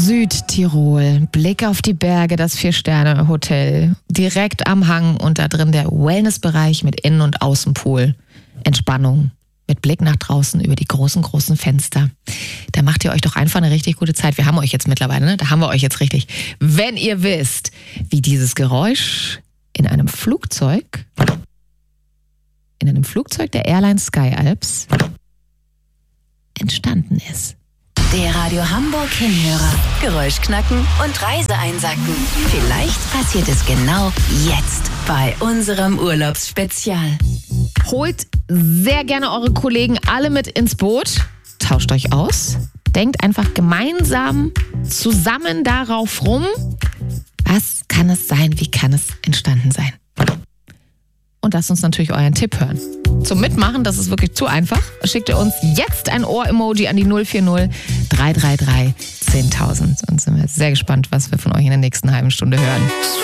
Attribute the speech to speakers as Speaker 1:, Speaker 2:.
Speaker 1: Südtirol, Blick auf die Berge, das 4-Sterne-Hotel, direkt am Hang und da drin der Wellnessbereich mit Innen- und Außenpool. Entspannung mit Blick nach draußen über die großen Fenster. Da macht ihr euch doch einfach eine richtig gute Zeit. Wir haben euch jetzt mittlerweile, ne? Da haben wir euch jetzt richtig. Wenn ihr wisst, wie dieses Geräusch in einem Flugzeug der Airline Sky Alps entstanden ist.
Speaker 2: Der Radio Hamburg Hinhörer. Geräusch knacken und Reise einsacken. Vielleicht passiert es genau jetzt bei unserem Urlaubsspezial.
Speaker 1: Holt sehr gerne eure Kollegen alle mit ins Boot. Tauscht euch aus. Denkt einfach gemeinsam zusammen darauf rum. Was kann es sein? Wie kann es entstanden sein? Und lasst uns natürlich euren Tipp hören. Zum Mitmachen, das ist wirklich zu einfach, schickt ihr uns jetzt ein Ohr-Emoji an die 040 333 10.000. Und sind wir sehr gespannt, was wir von euch in der nächsten halben Stunde hören.